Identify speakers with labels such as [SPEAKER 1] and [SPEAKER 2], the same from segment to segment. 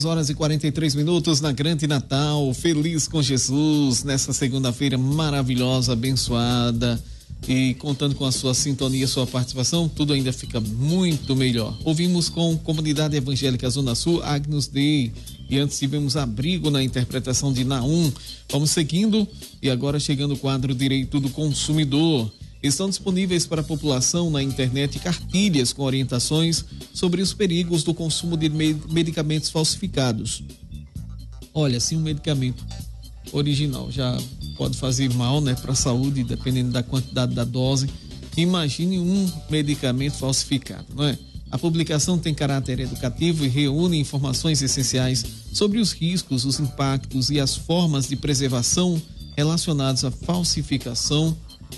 [SPEAKER 1] Horas e 43 minutos na Grande Natal, feliz com Jesus, nessa segunda-feira maravilhosa, abençoada, e contando com a sua sintonia, sua participação, tudo ainda fica muito melhor. Ouvimos com Comunidade Evangélica Zona Sul, Agnus Dei, e antes tivemos Abrigo na interpretação de Naum. Vamos seguindo, e agora chegando o quadro Direito do Consumidor. Estão disponíveis para a população na internet cartilhas com orientações sobre os perigos do consumo de medicamentos falsificados. Olha, se um medicamento original já pode fazer mal, né, para a saúde, dependendo da quantidade da dose, imagine um medicamento falsificado, não é? A publicação tem caráter educativo e reúne informações essenciais sobre os riscos, os impactos e as formas de preservação relacionadas à falsificação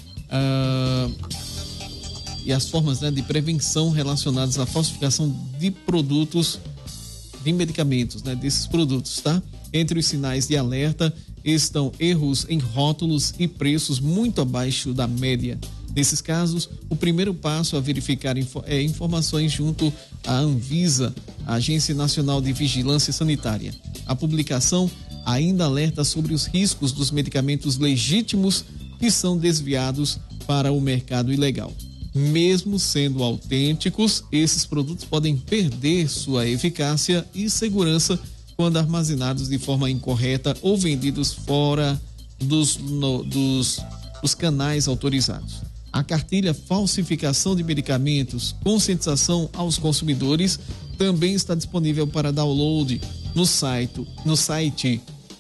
[SPEAKER 1] e as formas, né, de prevenção relacionadas à falsificação de produtos, de medicamentos, né, desses produtos, tá? Entre os sinais de alerta estão erros em rótulos e preços muito abaixo da média. Nesses casos, o primeiro passo a verificar informações junto à Anvisa, a Agência Nacional de Vigilância Sanitária. A publicação ainda alerta sobre os riscos dos medicamentos legítimos que são desviados para o mercado ilegal. Mesmo sendo autênticos, esses produtos podem perder sua eficácia e segurança quando armazenados de forma incorreta ou vendidos fora dos canais autorizados. A cartilha Falsificação de Medicamentos, Conscientização aos Consumidores também está disponível para download no site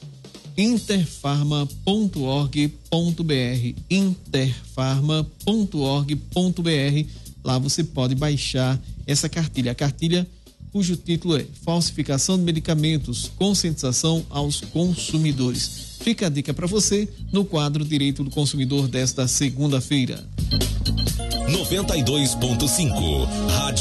[SPEAKER 1] interfarma.org.br, interfarma.org.br. Lá você pode baixar essa cartilha, a cartilha cujo título é Falsificação de Medicamentos, Conscientização aos Consumidores. Fica a dica para você no quadro Direito do Consumidor desta segunda-feira.
[SPEAKER 2] 92.5 Rádio